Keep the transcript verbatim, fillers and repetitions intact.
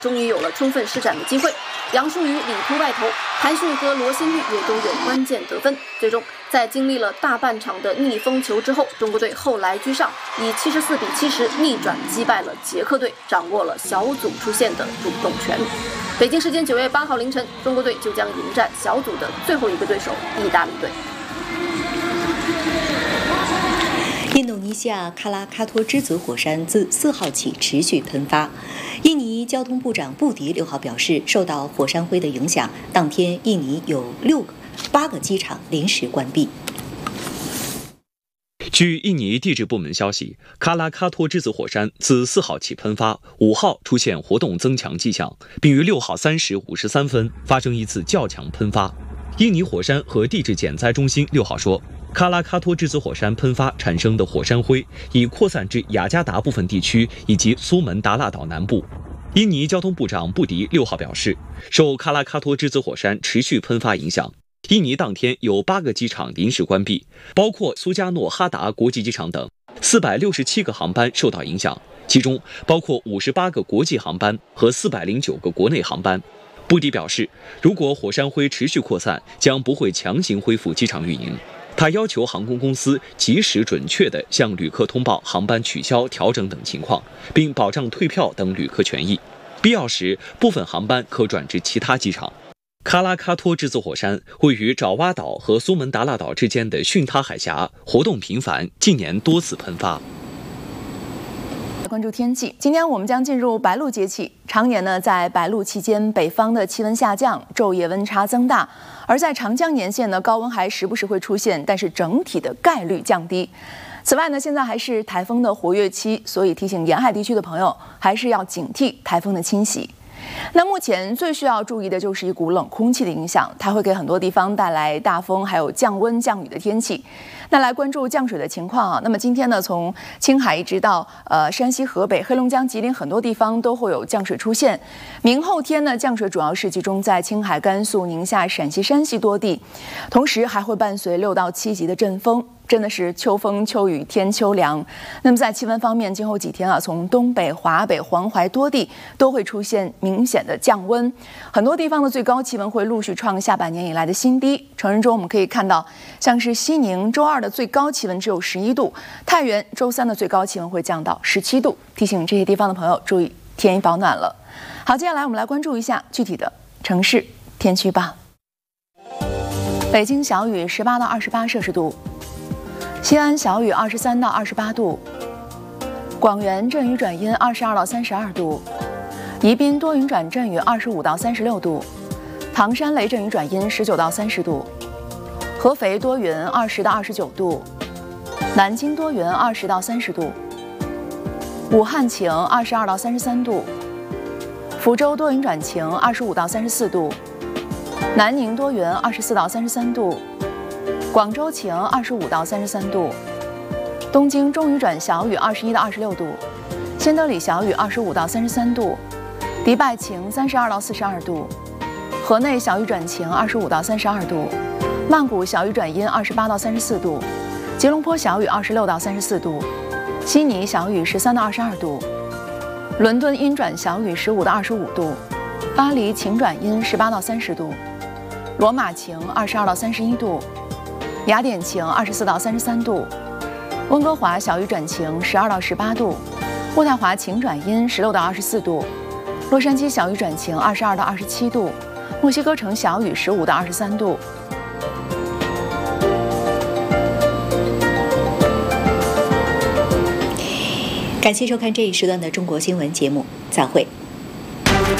终于有了充分施展的机会。杨舒瑜力突外投，韩迅和罗新玉也都有关键得分。最终，在经历了大半场的逆风球之后，中国队后来居上，以七十四比七十逆转击败了捷克队，掌握了小组出线的主动权。北京时间九月八号凌晨，中国队就将迎战小组的最后一个对手意大利队。 印度尼西亚喀拉喀托之子火山自四号起持续喷发。印尼交通部长布迪六号表示，受到火山灰的影响，当天印尼有六个、八个机场临时关闭。 据印尼地质部门消息，喀拉喀托之子火山自四号起喷发，五号出现活动增强迹象，并于六号三时五十三分发生一次较强喷发。印尼火山和地质减灾中心六号说，喀拉喀托之子火山喷发产生的火山灰已扩散至雅加达部分地区以及苏门答腊岛南部。印尼交通部长布迪六号表示，受喀拉喀托之子火山持续喷发影响，印尼当天有八个机场临时关闭，包括苏加诺哈达国际机场等，四百六十七个航班受到影响，其中包括五十八个国际航班和四百零九个国内航班。布迪表示，如果火山灰持续扩散，将不会强行恢复机场运营。他要求航空公司及时准确地向旅客通报航班取消、调整等情况，并保障退票等旅客权益。必要时，部分航班可转至其他机场。喀拉喀托之子火山位于爪哇岛和苏门答腊岛之间的巽他海峡，活动频繁，近年多次喷发。 关注天气，今天我们将进入白露节气。常年呢，在白露期间，北方的气温下降，昼夜温差增大；而在长江沿线呢，高温还时不时会出现，但是整体的概率降低。此外呢，现在还是台风的活跃期，所以提醒沿海地区的朋友还是要警惕台风的侵袭。那目前最需要注意的就是一股冷空气的影响，它会给很多地方带来大风，还有降温降雨的天气。那来关注降水的情况啊，那么今天呢，从青海一直到呃山西、河北、黑龙江、吉林很多地方都会有降水出现。明后天呢，降水主要是集中在青海、甘肃、宁夏、陕西、山西多地，同时还会伴随六到七级的阵风。真的是秋风秋雨天秋凉。那么在气温方面，今后几天啊，从东北、华北、黄淮多地都会出现明显的降温，很多地方的最高气温会陆续创下百年以来的新低。成人中我们可以看到，像是西宁周二的最高气温只有十一度，太原周三的最高气温会降到十七度。提醒这些地方的朋友注意添衣保暖了。好，接下来我们来关注一下具体的城市天气预报。北京小雨，十八到二十八摄氏度。西安小雨二十三到二十八度，广元阵雨转阴二十二到三十二度，宜宾多云转阵雨二十五到三十六度，唐山雷阵雨转阴十九到三十度，合肥多云二十到二十九度，南京多云二十到三十度，武汉晴二十二到三十三度，福州多云转晴二十五到三十四度，南宁多云二十四到三十三度。广州晴二十五到三十三度，东京中雨转小雨二十一到二十六度，新德里小雨二十五到三十三度，迪拜晴三十二到四十二度，河内小雨转晴二十五到三十二度，曼谷小雨转阴二十八到三十四度，吉隆坡小雨二十六到三十四度，悉尼小雨十三到二十二度，伦敦阴转小雨十五到二十五度，巴黎晴转阴十八到三十度，罗马晴二十二到三十一度。雅典晴二十四到三十三度，温哥华小雨转晴十二到十八度，渥太华晴转阴十六到二十四度，洛杉矶小雨转晴二十二到二十七度，墨西哥城小雨十五到二十三度。 感谢收看这一时段的中国新闻节目，再会。